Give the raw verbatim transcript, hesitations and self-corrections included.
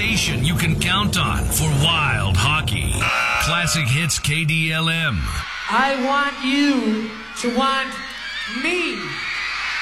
station you can count on for wild hockey. Classic Hits K D L M. I want you to want me.